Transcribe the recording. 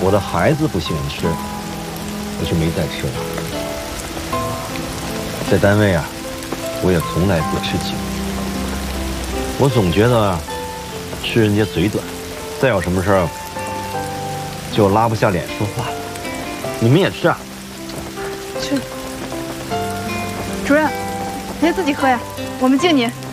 我的孩子不喜欢吃，我就没再吃了。在单位啊，我也从来不吃酒。我总觉得吃人家嘴短，再有什么事儿就拉不下脸说话。你们也吃啊？ 吃。主任，您自己喝呀，我们敬您。